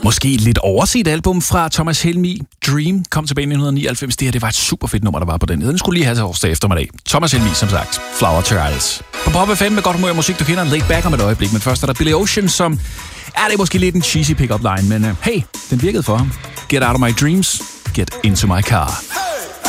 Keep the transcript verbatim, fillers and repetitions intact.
Måske et lidt overset album fra Thomas Helmig. Dream kom tilbage i nitten nioghalvfems. Det her, det var et super fedt nummer, der var på den. Den skulle lige have til årsdag eftermiddag. Thomas Helmig, som sagt. Flower Trials. På Pop F M med godt humør og musik, du kender. Laid Back om et øjeblik. Men først er der Billy Ocean, som er det måske lidt en cheesy pick-up line. Men uh, hey, den virkede for ham. Get out of my dreams. Get into my car.